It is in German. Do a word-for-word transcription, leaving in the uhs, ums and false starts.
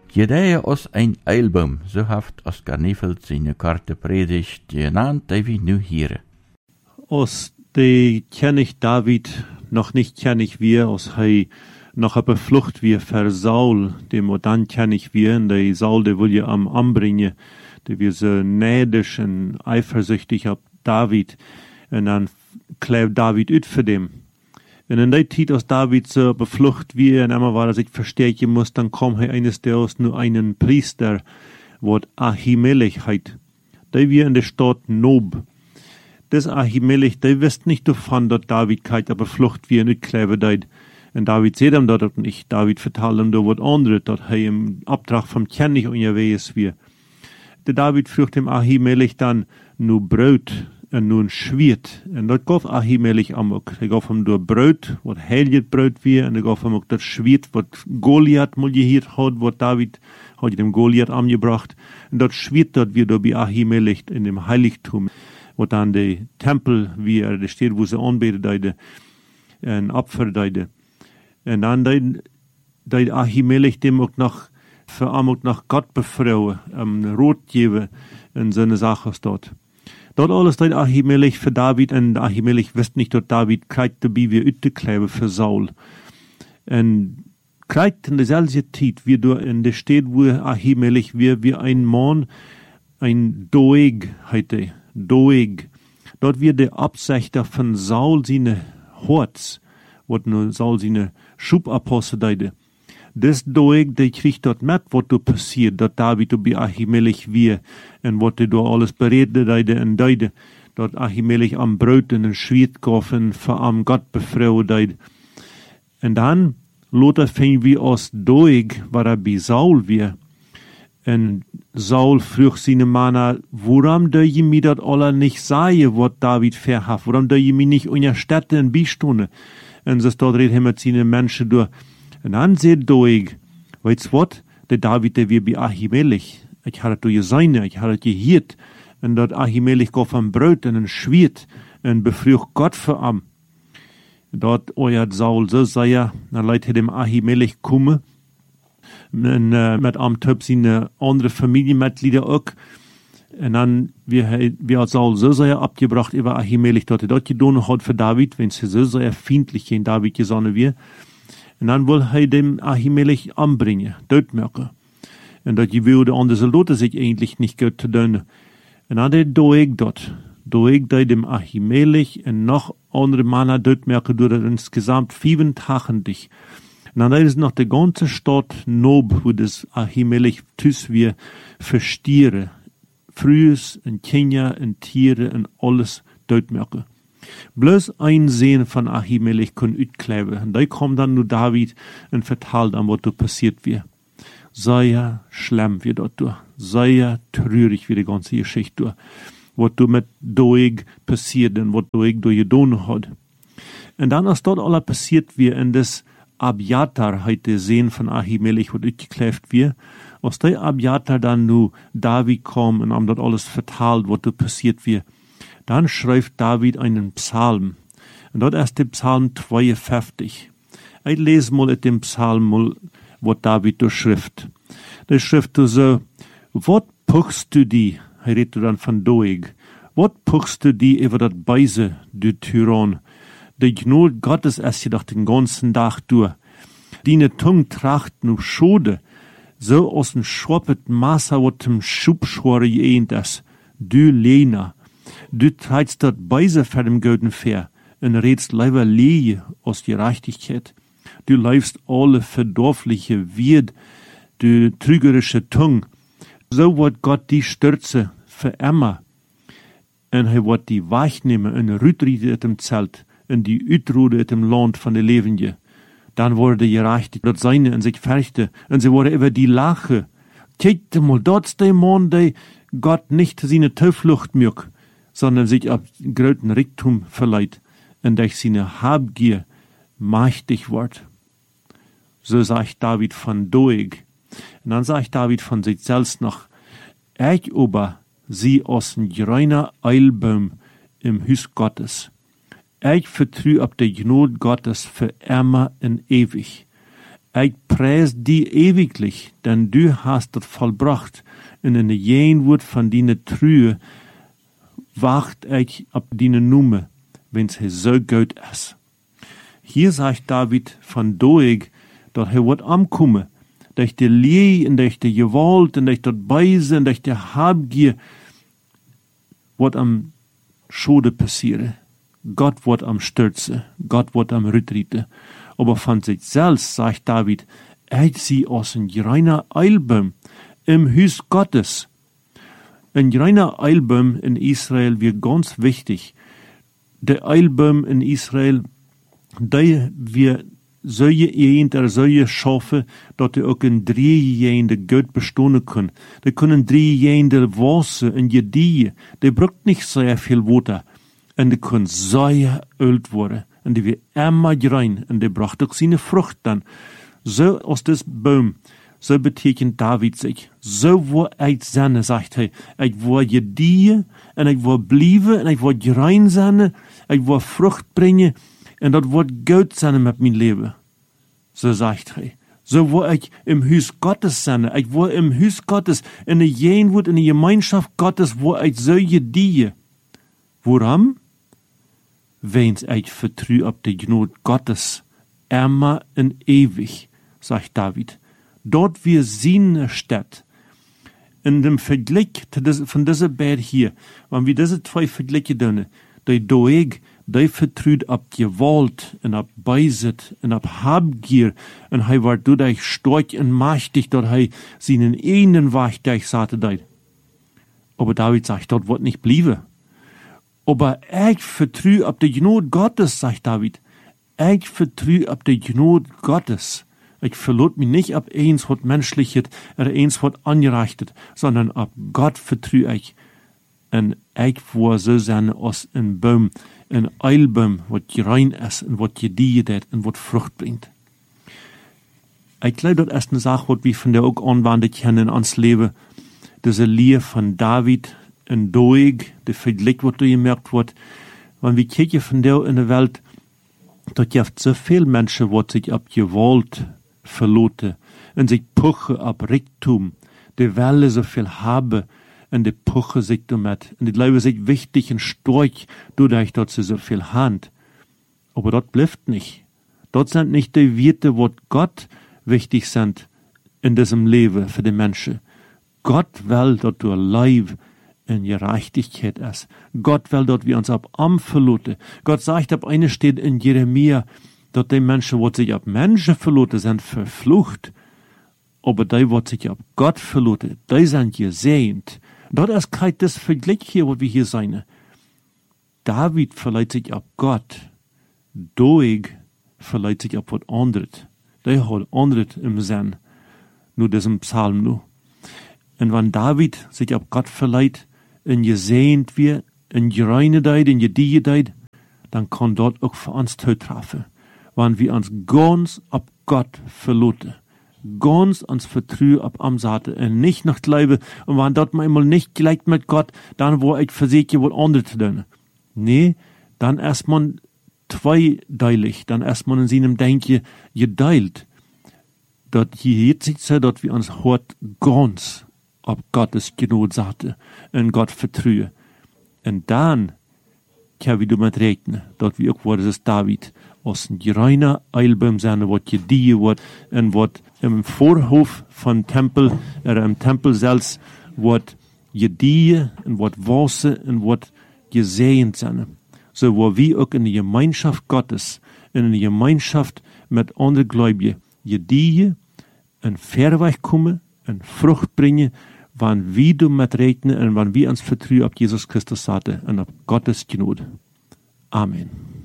Jedea os ein Eilbaum, so haft Oskar Niffelt seine Karte predigt, genannt, die wir nu hier. Os de kenn ich David, noch nicht kenn ich wir, os hei noch a beflucht wir ver Saul, dem o dann kenn ich wir, und de Saul, de will ja am anbringen, de wir so neidisch und eifersüchtig ab David, und dann klebt David ut für dem. Und in der Zeit, als David so beflucht wie, und einmal war, dass ich verstärken muss, dann kommt er eines der aus nur einen Priester, wo Ahimelech heit. Der wir in der Stadt Nob. Das Ahimelech, der wisst nicht davon, dass David kait, aber flucht wie nicht klebe deit. Und David seht ihm dort nicht. David vertalt ihm da was anderes, dort er im Abtrag vom König unterwegs wie. Der David frucht dem Ahimelech dann nur Brot und nun schwiert. Und dort gaf Ahimelech amok. Er gaf ihm nur Brot, was heiligt Brot wie, und er gaf ihm auch das schwiert, was Goliath mal hier hat, was David hat dem Goliath angebracht. Und dort schwiert dort wie dort bei Ahimelech in dem Heiligtum, wo dann der Tempel, wie er da steht, wo sie anbetet, deide, ein Opfer, deide. Und dann deide, deide Ahimelech dem auch noch, für auch nach Gott befrauen, um Rot geben, in so eine Sache dort. Dort alles deide Ahimelech für David, und Ahimelech wisst nicht, dass David kriegt dabei wie Ütteklebe für Saul. Und kriegt in derselben Zeit, wie du in der Stadt, wo Ahimelech wie, wie ein Mann, ein Doeg, heite, Doeg. Dort wird der Absächter von Saul seine Horts, wat nur Saul seine Schubapostel deide. Das Doeg, der kriegt dort mit, was da passiert, dort David und bei Ahimelech wie, und was der da alles beredet deide und deide. Dort Ahimelech am Brot und Schwiert gaffen, für am Gott befrauen deide. Und dann, Lothar fing wie aus Doeg, war er bei Saul wie. Und Saul frug seine Männer, warum dö je mir dat alle nicht sagen, was David verhaft, warum dö je mir nicht unterstützen und beistunden? Und so dort redet er mit seinen Menschen durch. Und dann sagt Doeg, weißt wat, der David, der wir bei Ahimelech, ich hatte du gesehen, ich hatte gehört, und dort Ahimelech gaf am Brot und ein Schwiert, und befrug Gott für am. Dort euert Saul so, sei er, dann leitet dem Ahimelech kommen, und, uh, mit am Töp seine andere Familienmitglieder auch. Und dann, wir, wir hat Saul so sehr abgebracht über Ahimelech, dort er dort gedonnen hat für David, wenn sie so sehr feindlich gegen David gesonnen wir. Und dann will er dem Ahimelech anbringen, Tötmerker. Und dort will der andere Soldaten sich eigentlich nicht gut zu tun. Und dann der Doeg dort. Doeg der dem Ahimelech und noch andere Männer Tötmerker durch insgesamt sieben Tage dich. Und dann ist noch die ganze Stadt Nob, wo das Ahimelech tüs wir verstiere. Frühes und Kinder und Tiere und alles Tötmerker. Bloß ein Sehen von Ahimelech kann utkleben. Und da kommt dann nur David und vertalt an, was da passiert wird. Sehr schlimm wird dort durch. Sehr traurig wie die ganze Geschichte durch. Was da mit Doeg passiert und was Doeg da getan hat. Und dann, als dort alles passiert wird, in das Abjatar, heute Sehen von Ahimelech, was utgeklebt wird, als der Abjatar dann nur David kam und ihm dort alles vertalt, was da passiert wird, dann schreibt David einen Psalm. Und dort ist der Psalm zweiundfünfzig. Ich lese mal in dem Psalm mal, was David da schrift. Der schrift so, wat puchst du die, er redet dann von Doeg, wat puchst du die über das Beise, du Tyrann? Der Gnade Gottes ist jedoch den ganzen Tag durch. Deine Tung tracht nu Schode, so aus dem schwappet Maße, wat dem Schubschware jeent ist. Du Lena, du treibst dort Beise für dem Göden fair, und redst leiber Lehe aus Gerechtigkeit. Du leibst alle verdorfliche Wied, du trügerische Tung. So wird Gott die stürze für immer. Und er wird die wegnehmen und rütride in dem Zelt, und die Utrude in dem Land von der Lebende. Dann wurde gerechtigt, dort seine in sich färchte, und sie wurde über die Lache. Kijkt mal, dort der Mann, der Gott nicht seine Zuflucht mögt, sondern sich ab gröten Reichtum verleiht, und durch seine Habgier mächtig wird. So sagt David von Doeg. Und dann sagt David von sich selbst noch, ich aber sie aus ein grüner Eilbaum im Hüs Gottes. Ich vertrü ab der Gnade Gottes für immer und ewig. ich preis die ewiglich, denn du hast das vollbracht. Und in der Jeenwoord van die Trühe wacht ich ab die Nummer, wenn's he so gut ist. Hier sagt David von Doeg, dass er wird ankommen, durch die Lee und durch die Gewalt und durch das Beise und durch die Habgier wird am Schode passieren. Gott wird am Stürzen, Gott wird am Rüttrite. Aber von sich selbst sagt David, er sie aus ein reiner Eilbaum im Haus Gottes. Ein reiner Eilbaum in Israel wird ganz wichtig. Der Eilbaum in Israel, der wir solche Ehen, der solche schaffen, dass die auch in drei Jahren gut bestehen können. Die können drei Jahre Wasser in Gedie. Die braucht nicht sehr viel Wasser. Und die können sehr alt werden. Und die wird immer rein. Und die braucht auch seine Frucht dann. So aus des Baum, so betekent David sich. So wo ich sein, sagt er. Ich will Gedie, und ich will bleiben, und ich will rein sein, ich will Frucht bringen, und das wird gut sein mit meinem Leben. So sagt er. So will ich im Haus Gottes sein. Ich will im Haus Gottes, in der Jeenwoord, in der Gemeinschaft Gottes, wo ich so gedie. Warum? Wenn's ich vertrue auf die Gnade Gottes, immer und ewig, sagt David. Dort wir seine Stadt. In dem Vergleich von dieser Berg hier, wenn wir diese zwei Vergleiche tun, der Doeg, der vertraut auf Gewalt und auf Beisit und auf Habgier und er war dadurch stark und mächtig, dass er seinen einen Weg durchsagte. Aber David sagt, dort wird nicht bleiben. Aber ich vertraue auf die Gnade Gottes, sagt David. Ich vertraue auf die Gnade Gottes. Ich verlot mich nicht auf eins, was menschliches oder eins, was angerechtet, sondern auf Gott vertraue ich. Und ich war so sein als ein Baum, ein Eilbaum, was rein ist und was gedeiht hat und was Frucht bringt. Ich glaube, das ist eine Sache, was wir von der auch anwendet kennen ans Leben. Diese Lied von David und Doeg, der Vergleich, was da gemerkt wird. Wenn wir kicken von der in der Welt, dort gibt so viele Menschen, die sich ab Gewalt verloten und sich puchen ab Reichtum, die Welle so viel haben, und die puchen sich damit, und die glauben sich wichtig und stark, dadurch, dass sie so viel haben. Aber dort bleibt nicht. Dort sind nicht die Werte, wo Gott wichtig sind in diesem Leben für die Menschen. Gott will, dass du Leib in Gerechtigkeit ist. Gott will, dass wir uns ab Am verloten. Gott sagt, ab eine steht in Jeremia, dass die Menschen, die sich ab Menschen verloten, sind verflucht. Aber die, die sich ab Gott verloten, die sind gesegnet. Dort ist kein das Vergleich hier, was wir hier sein. David verleiht sich ab Gott. Doeg verleiht sich ab was anderes. Der hat anderes im Sinn. Nur diesem Psalm nur. Und wenn David sich ab Gott verleiht, in gesehnt wird, in gereinigkeit, in gedeiht, dann kann dort auch für uns treffen. Wenn wir uns ganz ab Gott verloten, ganz uns vertrauen ab am Saate, und nicht noch glauben, und wenn dort mal nicht gleich mit Gott, dann wo ich versuche, wohl andere zu tun. Nee, dann erst man zweideilig, dann erst man in seinem Denken geteilt. Dort hier sich so, dass wir uns hört ganz ab Gottes Gnade Saate, und Gott vertrauen. Und dann kann wir damit rechnen, dass wir auch, wo das ist David, aus ein reiner Eilbaum sein, was gedeiht wird, und was im Vorhof von Tempel, oder im Tempel selbst, was gedeiht, und was Wasser, und was gesehen sind. So, wo wir auch in der Gemeinschaft Gottes, in der Gemeinschaft mit anderen Gläubigen, gedeiht, und Verweg kommen, und Frucht bringen, wann wir damit rechnen, und wann wir uns vertrauen auf Jesus Christus Saate, und auf Gottes Gnade. Amen.